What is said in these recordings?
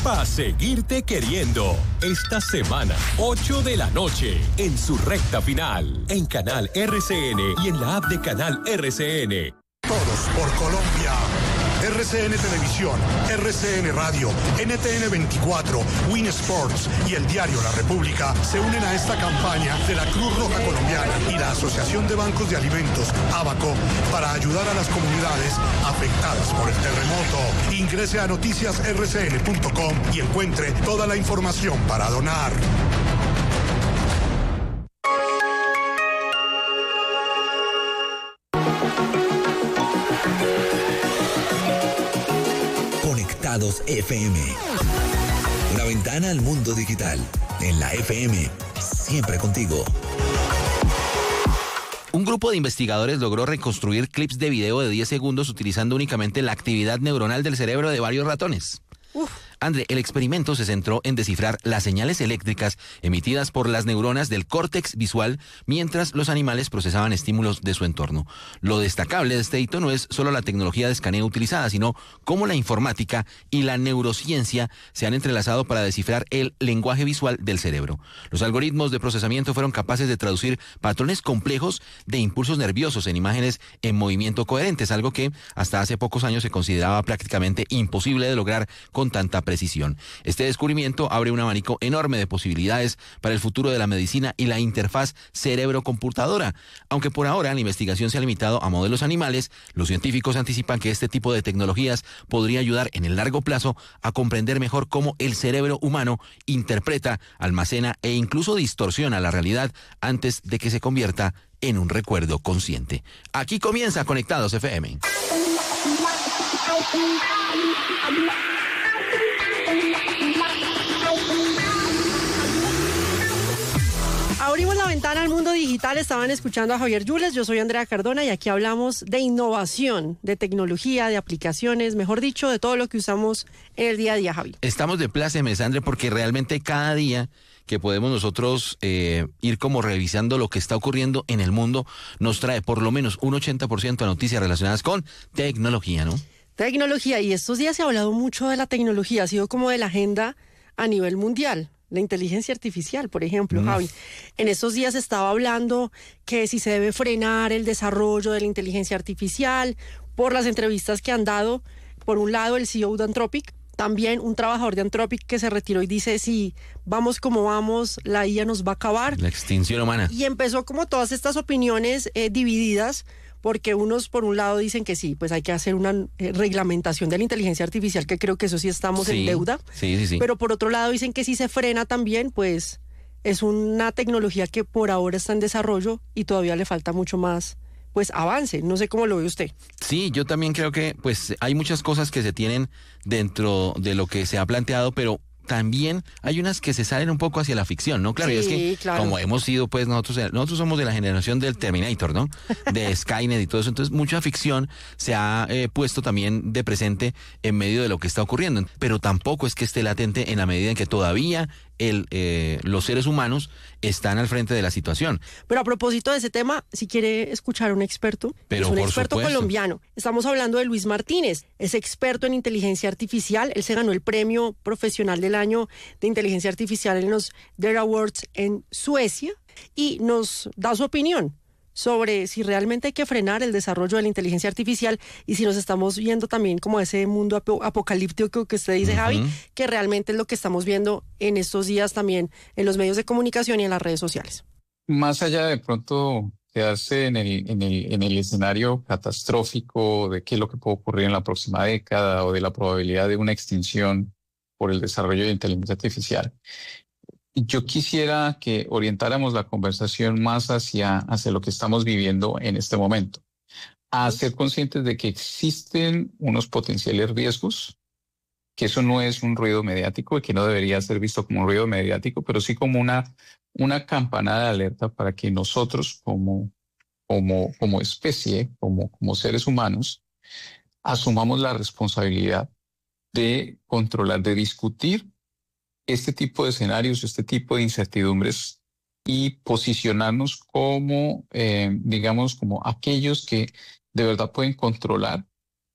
para seguirte queriendo. Esta semana, 8 de la noche, en su recta final, en Canal RCN y en la app de Canal RCN. Todos por Colombia. RCN Televisión, RCN Radio, NTN 24, Win Sports y el diario La República se unen a esta campaña de la Cruz Roja Colombiana y la Asociación de Bancos de Alimentos, ABACO, para ayudar a las comunidades afectadas por el terremoto. Ingrese a noticiasrcn.com y encuentre toda la información para donar. Conectados FM. Una ventana al mundo digital. En la FM, siempre contigo. Un grupo de investigadores logró reconstruir clips de video de 10 segundos utilizando únicamente la actividad neuronal del cerebro de varios ratones. André, el experimento se centró en descifrar las señales eléctricas emitidas por las neuronas del córtex visual mientras los animales procesaban estímulos de su entorno. Lo destacable de este hito no es solo la tecnología de escaneo utilizada, sino cómo la informática y la neurociencia se han entrelazado para descifrar el lenguaje visual del cerebro. Los algoritmos de procesamiento fueron capaces de traducir patrones complejos de impulsos nerviosos en imágenes en movimiento coherentes, algo que hasta hace pocos años se consideraba prácticamente imposible de lograr con tanta precisión. Este descubrimiento abre un abanico enorme de posibilidades para el futuro de la medicina y la interfaz cerebro-computadora. Aunque por ahora la investigación se ha limitado a modelos animales, los científicos anticipan que este tipo de tecnologías podría ayudar en el largo plazo a comprender mejor cómo el cerebro humano interpreta, almacena e incluso distorsiona la realidad antes de que se convierta en un recuerdo consciente. Aquí comienza Conectados FM. Abrimos la ventana al mundo digital, estaban escuchando a Javier Yules, yo soy Andrea Cardona y aquí hablamos de innovación, de tecnología, de aplicaciones, mejor dicho, de todo lo que usamos en el día a día, Javi. Estamos de plácemes, Andrea, porque realmente cada día que podemos nosotros ir como revisando lo que está ocurriendo en el mundo, nos trae por lo menos un 80% de noticias relacionadas con tecnología, ¿no? Tecnología, y estos días se ha hablado mucho de la tecnología, ha sido como de la agenda a nivel mundial. La inteligencia artificial, por ejemplo, Javi. En estos días estaba hablando que si se debe frenar el desarrollo de la inteligencia artificial por las entrevistas que han dado, por un lado el CEO de Anthropic, también un trabajador de Anthropic que se retiró y dice, si vamos como vamos, la IA nos va a acabar. La extinción humana. Y empezó como todas estas opiniones divididas, porque unos por un lado dicen que sí, pues hay que hacer una reglamentación de la inteligencia artificial, que creo que eso sí estamos en deuda. Sí. Pero por otro lado dicen que si se frena también, pues es una tecnología que por ahora está en desarrollo y todavía le falta mucho más, pues avance. No sé cómo lo ve usted. Sí, yo también creo que pues hay muchas cosas que se tienen dentro de lo que se ha planteado, pero también hay unas que se salen un poco hacia la ficción, ¿no? Claro, sí, y es que claro, como hemos sido, pues nosotros somos de la generación del Terminator, ¿no? De Skynet y todo eso, entonces mucha ficción se ha puesto también de presente en medio de lo que está ocurriendo, pero tampoco es que esté latente en la medida en que todavía los seres humanos están al frente de la situación. Pero a propósito de ese tema, si quiere escuchar a un experto, pero es un por experto supuesto. colombiano. Estamos hablando de Luis Martínez, es experto en inteligencia artificial. Él se ganó el premio profesional del año de inteligencia artificial en los DARE Awards en Suecia y nos da su opinión sobre si realmente hay que frenar el desarrollo de la inteligencia artificial y si nos estamos viendo también como ese mundo apocalíptico que usted dice, Javi, que realmente es lo que estamos viendo en estos días también en los medios de comunicación y en las redes sociales. Más allá de pronto quedarse en el escenario catastrófico de qué es lo que puede ocurrir en la próxima década o de la probabilidad de una extinción por el desarrollo de inteligencia artificial, yo quisiera que orientáramos la conversación más hacia lo que estamos viviendo en este momento, a ser conscientes de que existen unos potenciales riesgos, que eso no es un ruido mediático y que no debería ser visto como un ruido mediático, pero sí como una campanada de alerta para que nosotros como especie, como seres humanos, asumamos la responsabilidad de controlar, de discutir este tipo de escenarios, este tipo de incertidumbres y posicionarnos como, digamos, como aquellos que de verdad pueden controlar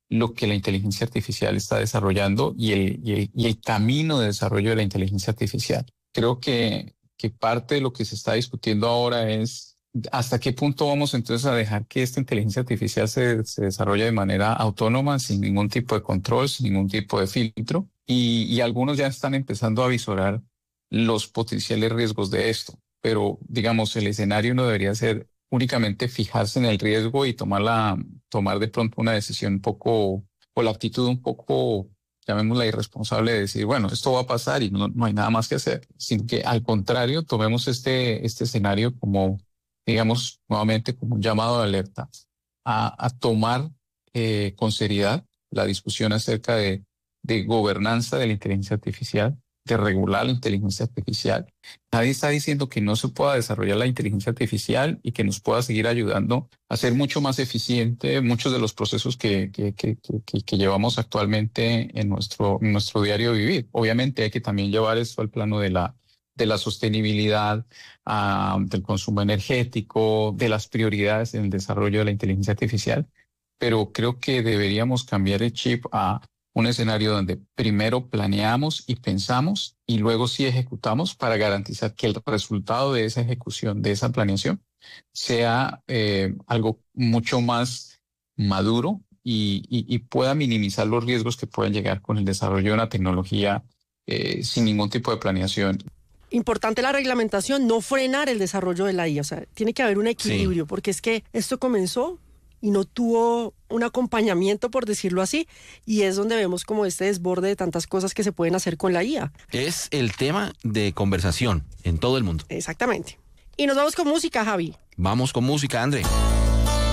lo que la inteligencia artificial está desarrollando y el camino de desarrollo de la inteligencia artificial. Creo que parte de lo que se está discutiendo ahora es hasta qué punto vamos entonces a dejar que esta inteligencia artificial se desarrolle de manera autónoma, sin ningún tipo de control, sin ningún tipo de filtro. Y algunos ya están empezando a visorar los potenciales riesgos de esto. Pero, digamos, el escenario no debería ser únicamente fijarse en el riesgo y tomar de pronto una decisión un poco, o la actitud un poco, llamémosla irresponsable, de decir, bueno, esto va a pasar y no hay nada más que hacer, sino que al contrario, tomemos este escenario como, digamos, nuevamente como un llamado de alerta a tomar con seriedad la discusión acerca de gobernanza de la inteligencia artificial, de regular la inteligencia artificial. Nadie está diciendo que no se pueda desarrollar la inteligencia artificial y que nos pueda seguir ayudando a ser mucho más eficiente muchos de los procesos que llevamos actualmente en nuestro diario vivir. Obviamente hay que también llevar esto al plano de la sostenibilidad, del consumo energético, de las prioridades en el desarrollo de la inteligencia artificial, pero creo que deberíamos cambiar el chip a un escenario donde primero planeamos y pensamos y luego sí ejecutamos para garantizar que el resultado de esa ejecución, de esa planeación, sea algo mucho más maduro y pueda minimizar los riesgos que puedan llegar con el desarrollo de una tecnología sin ningún tipo de planeación. Importante la reglamentación, no frenar el desarrollo de la IA. O sea, tiene que haber un equilibrio, porque es que esto comenzó y no tuvo un acompañamiento, por decirlo así, y es donde vemos como este desborde de tantas cosas que se pueden hacer con la IA. Es el tema de conversación en todo el mundo. Exactamente. Y nos vamos con música, Javi. Vamos con música, André.